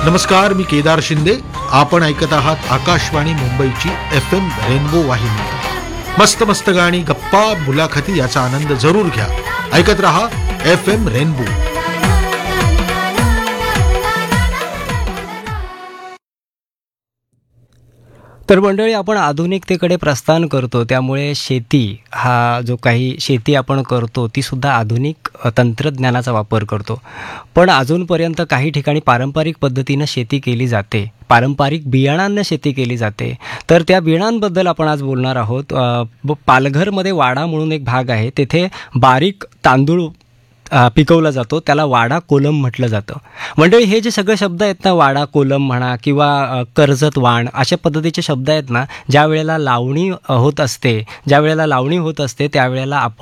नमस्कार, मी केदार शिंदे. आपण ऐकत आहात आकाशवाणी मुंबईची FM रेनबो वाहिनी. मस्त मस्त गाणी, गप्पा, मुलाखती याचा आनंद जरूर घ्या. ऐकत रहा FM रेनबो. तर मंडळी, आपण आधुनिकतेकडे प्रस्थान करतो, त्यामुळे शेती आपण करतो ती सुद्धा आधुनिक तंत्रज्ञानाचा वापर करतो. पण अजूनपर्यंत काही ठिकाणी पारंपरिक पद्धतीनं शेती केली जाते, पारंपरिक बियाणांना शेती केली जाते. तर त्या बियाणांबद्दल आपण आज बोलणार आहोत. पालघरमध्ये वाडा म्हणून एक भाग आहे, तेथे बारीक तांदूळ पिकवला जातो, त्याला वाडा कोलम म्हटलं जातं. मंडळी, हे जे सगळे शब्द आहेत ना, वाडा कोलम म्हणा किंवा कर्जत वाण, अशा पद्धतीचे शब्द आहेत ना, ज्या वेळेला लावणी होत असते त्यावेळेला आपण